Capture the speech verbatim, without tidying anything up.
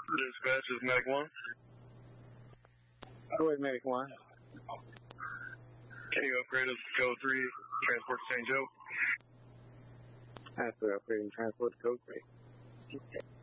Dispatch is Medic one. Go ahead, Medic one. Can you upgrade us to code three, transport to Saint Joe? Transfer upgrading transport to code three.